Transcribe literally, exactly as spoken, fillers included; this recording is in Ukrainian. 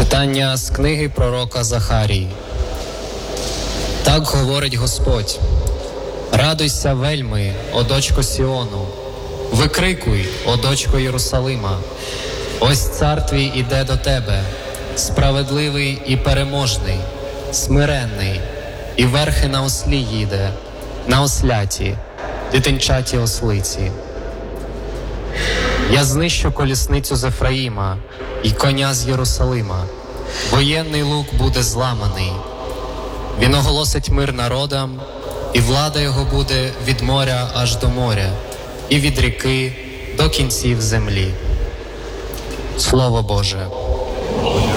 Читання з книги пророка Захарії. Так говорить Господь: «Радуйся вельми, о дочко Сіону, викрикуй, о дочко Єрусалима. Ось цар твій іде до тебе, справедливий і переможний, смиренний, і верхи на ослі їде, на осляті, дитинчаті ослиці. Я знищу колісницю з Ефраїма і коня з Єрусалима. Воєнний лук буде зламаний. Він оголосить мир народам, і влада його буде від моря аж до моря, і від ріки до кінців землі». Слово Боже.